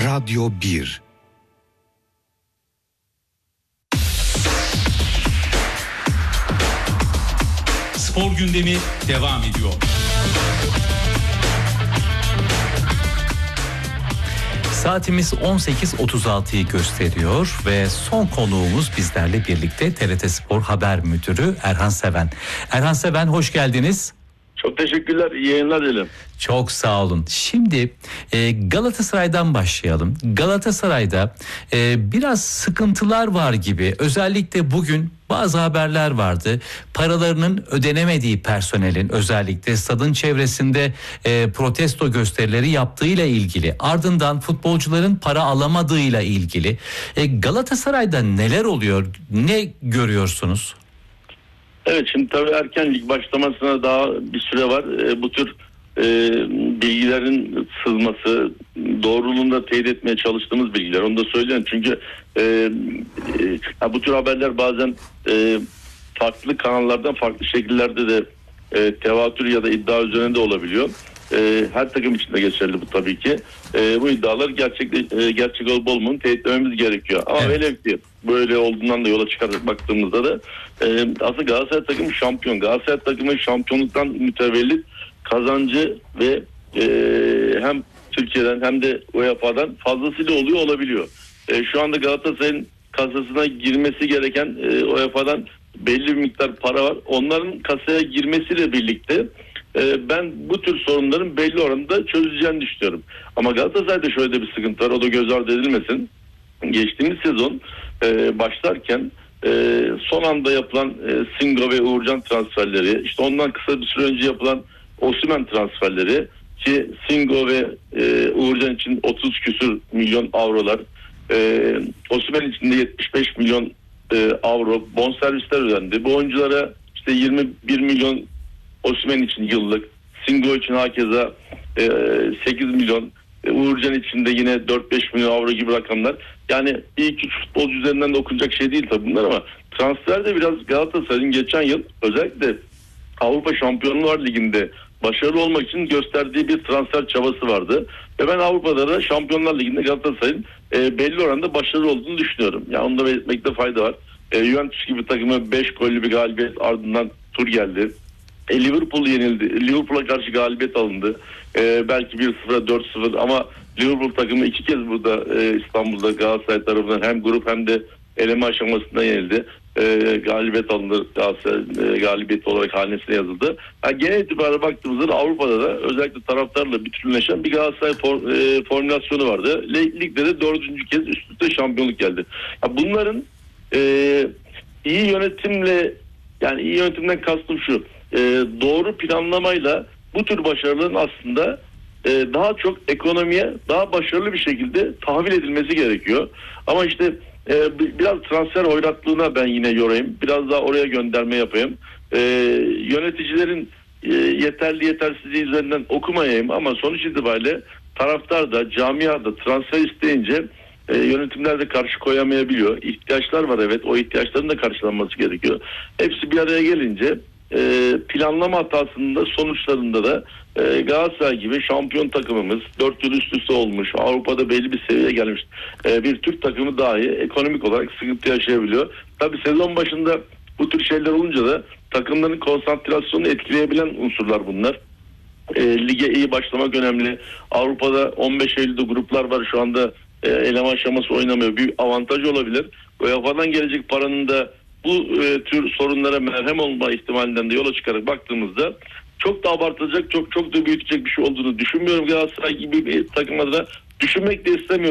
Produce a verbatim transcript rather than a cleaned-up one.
Radyo bir. Spor gündemi devam ediyor. Saatimiz on sekiz otuz altıyı gösteriyor ve son konuğumuz bizlerle birlikte T R T Spor Haber Müdürü Erhan Seven. Erhan Seven, hoş geldiniz. Çok teşekkürler, iyi yayınlar dilerim. Çok sağ olun. Şimdi e, Galatasaray'dan başlayalım. Galatasaray'da e, biraz sıkıntılar var gibi. Özellikle bugün bazı haberler vardı. Paralarının ödenemediği personelin özellikle stadın çevresinde e, protesto gösterileri yaptığıyla ilgili. Ardından futbolcuların para alamadığıyla ilgili. E, Galatasaray'da neler oluyor? Ne görüyorsunuz? Evet, şimdi tabii erken lig başlamasına daha bir süre var. E, bu tür e, bilgilerin sızması, doğruluğunda teyit etmeye çalıştığımız bilgiler. Onu da söyleyin çünkü e, e, bu tür haberler bazen e, farklı kanallardan farklı şekillerde de e, tevatür ya da iddia üzerinde olabiliyor. E, her takım için de geçerli bu tabii ki. E, bu iddialar gerçek e, gerçek olup olmadığını teyitlememiz gerekiyor. Ama evet. velev ki böyle olduğundan da yola çıkarak baktığımızda da e, aslında Galatasaray takımı şampiyon. Galatasaray takımı şampiyonluktan mütevellit kazancı ve e, hem Türkiye'den hem de U E F A'dan fazlasıyla oluyor olabiliyor. E, şu anda Galatasaray'ın kasasına girmesi gereken e, U E F A'dan belli bir miktar para var. Onların kasaya girmesiyle birlikte e, ben bu tür sorunların belli oranda çözüleceğini düşünüyorum. Ama Galatasaray'da şöyle bir sıkıntı var. O da göz ardı edilmesin. Geçtiğimiz sezon e, başlarken e, son anda yapılan e, Singo ve Uğurcan transferleri, işte ondan kısa bir süre önce yapılan Osimhen transferleri ki Singo ve e, Uğurcan için otuz küsür milyon avrolar, e, Osimhen için de yetmiş beş milyon e, avro bonservisler ödendi. Bu oyunculara işte yirmi bir milyon Osimhen için yıllık, Singo için hakeza e, sekiz milyon, e, Uğurcan için de yine dört beş milyon avro gibi rakamlar. Yani bir iki futbolcu üzerinden de okunacak şey değil tabii bunlar ama transferde biraz Galatasaray'ın geçen yıl özellikle Avrupa Şampiyonlar Ligi'nde başarılı olmak için gösterdiği bir transfer çabası vardı. Ve ben Avrupa'da da Şampiyonlar Ligi'nde Galatasaray'ın e, belli oranda başarılı olduğunu düşünüyorum. Yani onu da belirtmekte fayda var. E, Juventus gibi takımı beş gollü bir galibiyet ardından tur geldi. E, Liverpool yenildi. Liverpool'a karşı galibiyet alındı. E, belki bir sıfıra dört sıfır ama Liverpool takımı iki kez burada e, İstanbul'da Galatasaray tarafından hem grup hem de eleme aşamasında yenildi. E, galibiyet alındı. Galatasaray e, galibiyet olarak hanesine yazıldı. Yani genel itibariyle baktığımızda da Avrupa'da da özellikle taraftarla bütünleşen bir Galatasaray for, e, formülasyonu vardı. Ligde de dördüncü kez üst üste şampiyonluk geldi. Yani bunların e, iyi yönetimle, yani iyi yönetimden kastım şu, e, doğru planlamayla bu tür başarıların aslında e, daha çok ekonomiye daha başarılı bir şekilde tahvil edilmesi gerekiyor. Ama işte e, biraz transfer oynaklığına ben yine yorayım. Biraz daha oraya gönderme yapayım. E, yöneticilerin e, yeterli yetersizliği üzerinden okumayayım ama sonuç itibariyle taraftar da camia da transfer isteyince e, yönetimler de karşı koyamayabiliyor. İhtiyaçlar var, evet, o ihtiyaçların da karşılanması gerekiyor. Hepsi bir araya gelince e, planlama hatasının da sonuçlarında da e, Galatasaray gibi şampiyon takımımız dört yıl üst üste olmuş, Avrupa'da belli bir seviyeye gelmiş e, bir Türk takımı dahi ekonomik olarak sıkıntı yaşayabiliyor. Tabii sezon başında bu tür şeyler olunca da takımların konsantrasyonunu etkileyebilen unsurlar bunlar. E, lige iyi başlamak önemli. Avrupa'da on beş Eylül'de gruplar var, şu anda e, eleme aşaması oynamıyor. Bir avantaj olabilir. U E F A'dan gelecek paranın da bu e, tür sorunlara merhem olma ihtimalinden de yola çıkarak baktığımızda çok da abartılacak, çok çok da büyütecek bir şey olduğunu düşünmüyorum. Galatasaray gibi bir takım adına düşünmek de istemiyorum.